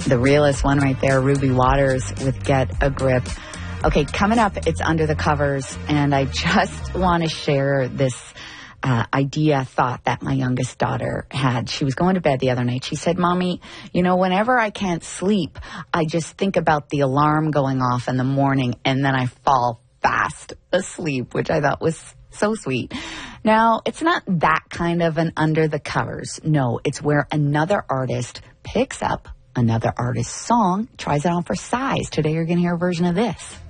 The realest one right there, Ruby Waters with Get a Grip. Okay, coming up, it's Under the Covers, and I just want to share this thought that my youngest daughter had. She was going to bed the other night. She said, Mommy, whenever I can't sleep, I just think about the alarm going off in the morning, and then I fall fast asleep, which I thought was so sweet. Now, it's not that kind of an Under the Covers. No, it's where another artist picks up another artist's song, tries it on for size. Today you're going to hear a version of this.